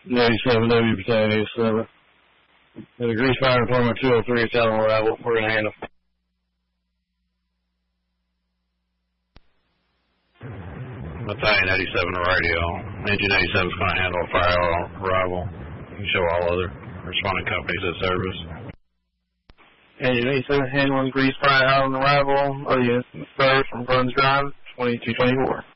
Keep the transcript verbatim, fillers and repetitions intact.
ninety-seven W Battalion eighty-seven. The Grease Fire Department two oh three is out on arrival. We're going to handle. Battalion eighty-seven radio. Engine eighty-seven is going to handle fire on arrival. You can show all other responding companies at service. Engine eighty-seven handling Grease Fire out on arrival. Oh, yes, third from Burns Drive, twenty-two twenty-four.